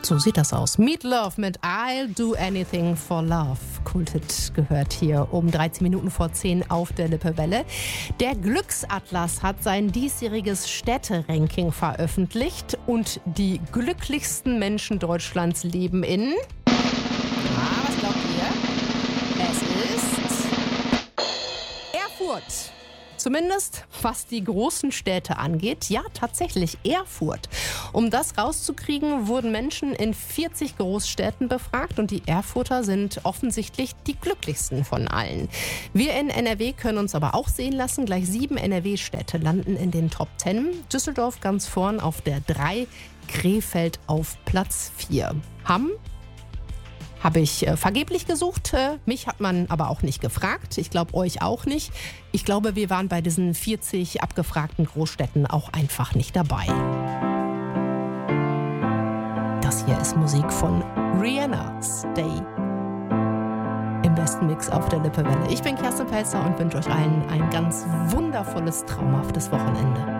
So sieht das aus. Meat Love mit I'll Do Anything for Love. Kulthit gehört hier um 13 Minuten vor 10 auf der Lippewelle. Der Glücksatlas hat sein diesjähriges Städteranking veröffentlicht und die glücklichsten Menschen Deutschlands leben in... was glaubt ihr? Es ist Erfurt. Zumindest was die großen Städte angeht. Ja, tatsächlich Erfurt. Um das rauszukriegen, wurden Menschen in 40 Großstädten befragt und die Erfurter sind offensichtlich die glücklichsten von allen. Wir in NRW können uns aber auch sehen lassen. Gleich 7 NRW-Städte landen in den Top 10. Düsseldorf ganz vorn auf der 3, Krefeld auf Platz 4. Habe ich vergeblich gesucht. Mich hat man aber auch nicht gefragt. Ich glaube, euch auch nicht. Ich glaube, wir waren bei diesen 40 abgefragten Großstädten auch einfach nicht dabei. Das hier ist Musik von Rihanna, Stay. Im besten Mix auf der Lippewelle. Ich bin Kerstin Pelzer und wünsche euch allen ein ganz wundervolles, traumhaftes Wochenende.